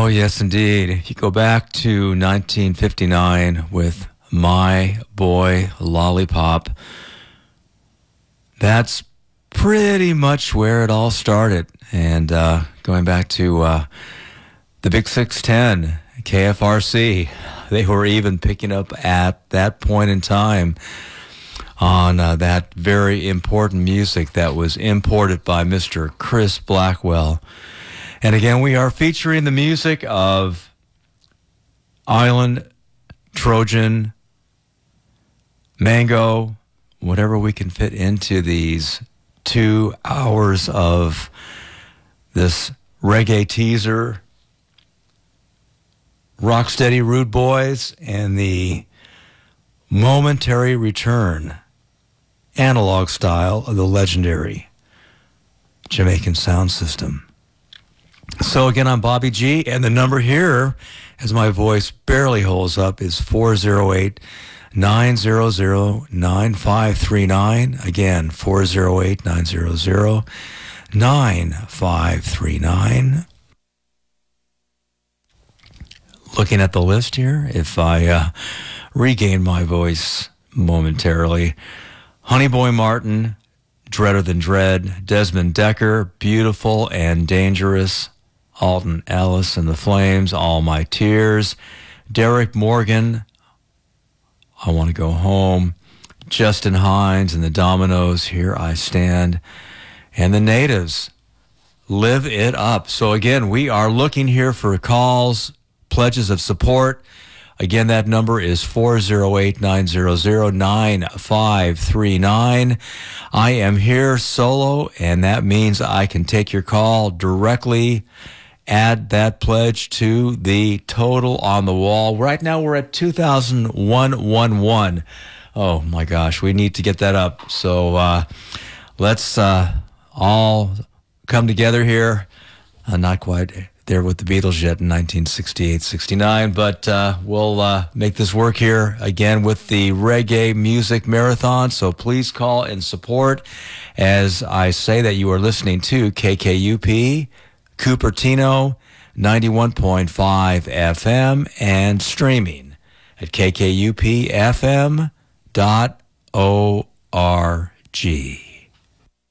Oh, yes, indeed. If you go back to 1959 with My Boy Lollipop, that's pretty much where it all started. And going back to the Big 610, KFRC, they were even picking up at that point in time on that very important music that was imported by Mr. Chris Blackwell. And again, we are featuring the music of Island, Trojan, Mango, whatever we can fit into these 2 hours of this reggae teaser, Rocksteady Rude Boys, and the momentary return, analog style, of the legendary Jamaican sound system. So again, I'm Bobby G, and the number here, as my voice barely holds up, is 408-900-9539. Again, 408-900-9539. Looking at the list here, if I regain my voice momentarily, Honey Boy Martin, Dreader Than Dread, Desmond Decker, Beautiful and Dangerous, Alton Ellis and the Flames, All My Tears, Derek Morgan, I Want to Go Home, Justin Hines and the Dominoes, Here I Stand, and the Natives, Live It Up. So again, we are looking here for calls, pledges of support. Again, that number is 408-900-9539. I am here solo, and that means I can take your call directly. Add that pledge to the total on the wall. Right now we're at 2,111. Oh my gosh, we need to get that up. So let's all come together here. Not quite there with the Beatles yet in 1968-69, but we'll make this work here again with the Reggae Music Marathon. So please call and support as I say that you are listening to KKUP Cupertino 91.5 FM and streaming at kkupfm.org.